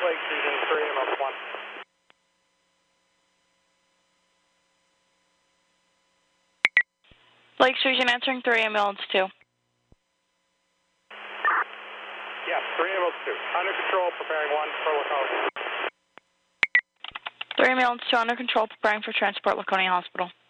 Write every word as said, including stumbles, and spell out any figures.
Lake Fusion three, ambulance one. Lake Fusion answering three, ambulance two. Yes, three ambulance two. Under control, preparing one for Laconia. three ambulance two under control, preparing for transport, Laconia Hospital.